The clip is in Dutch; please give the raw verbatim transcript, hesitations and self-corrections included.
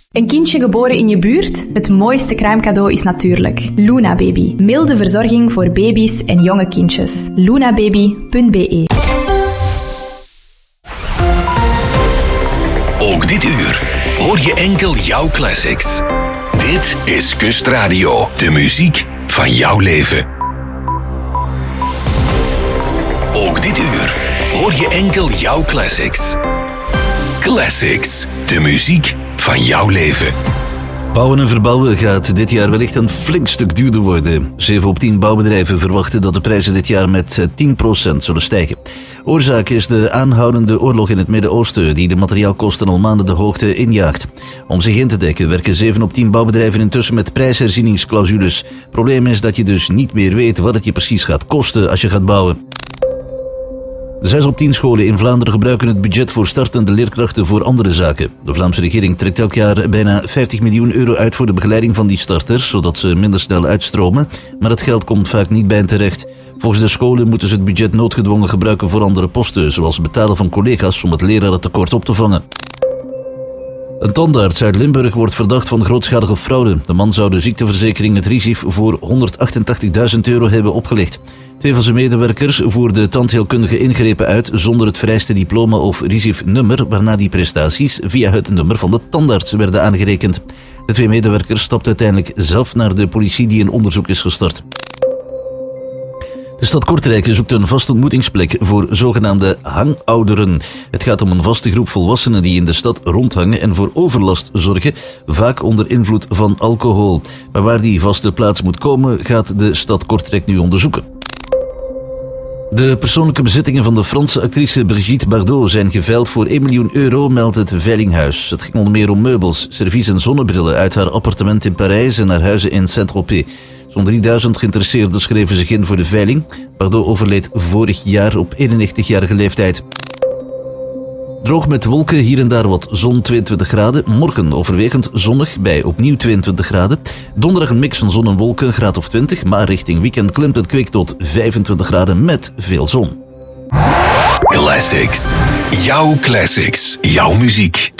Een kindje geboren in je buurt? Het mooiste kruimcadeau is natuurlijk Luna Baby. Milde verzorging voor baby's en jonge kindjes. lunababy punt b e. Ook dit uur hoor je enkel jouw classics. Dit is Kustradio, de muziek van jouw leven. Ook dit uur hoor je enkel jouw classics. Classics, de muziek van jouw leven. Bouwen en verbouwen gaat dit jaar wellicht een flink stuk duurder worden. zeven op tien bouwbedrijven verwachten dat de prijzen dit jaar met tien procent zullen stijgen. Oorzaak is de aanhoudende oorlog in het Midden-Oosten die de materiaalkosten al maanden de hoogte injaagt. Om zich in te dekken werken zeven op tien bouwbedrijven intussen met prijsherzieningsclausules. Probleem is dat je dus niet meer weet wat het je precies gaat kosten als je gaat bouwen. Zes op tien scholen in Vlaanderen gebruiken het budget voor startende leerkrachten voor andere zaken. De Vlaamse regering trekt elk jaar bijna vijftig miljoen euro uit voor de begeleiding van die starters, zodat ze minder snel uitstromen. Maar het geld komt vaak niet bij hen terecht. Volgens de scholen moeten ze het budget noodgedwongen gebruiken voor andere posten, zoals betalen van collega's om het lerarentekort op te vangen. Een tandarts uit Limburg wordt verdacht van grootschalige fraude. De man zou de ziekteverzekering het RISIF voor honderdachtentachtigduizend euro hebben opgelegd. Twee van zijn medewerkers voerden tandheelkundige ingrepen uit zonder het vereiste diploma of RISIF-nummer, waarna die prestaties via het nummer van de tandarts werden aangerekend. De twee medewerkers stapten uiteindelijk zelf naar de politie die een onderzoek is gestart. De stad Kortrijk zoekt een vaste ontmoetingsplek voor zogenaamde hangouderen. Het gaat om een vaste groep volwassenen die in de stad rondhangen en voor overlast zorgen, vaak onder invloed van alcohol. Maar waar die vaste plaats moet komen, gaat de stad Kortrijk nu onderzoeken. De persoonlijke bezittingen van de Franse actrice Brigitte Bardot zijn geveild voor één miljoen euro, meldt het Veilinghuis. Het ging onder meer om meubels, servies en zonnebrillen uit haar appartement in Parijs en haar huizen in Saint-Tropez. Zo'n drieduizend geïnteresseerden schreven zich in voor de veiling. Bardot overleed vorig jaar op eenennegentigjarige leeftijd. Droog met wolken, hier en daar wat zon, tweeëntwintig graden. Morgen overwegend zonnig bij opnieuw tweeëntwintig graden. Donderdag een mix van zon en wolken, een graad of twintig. Maar richting weekend klimt het kwik tot vijfentwintig graden met veel zon. Classics. Jouw classics. Jouw muziek.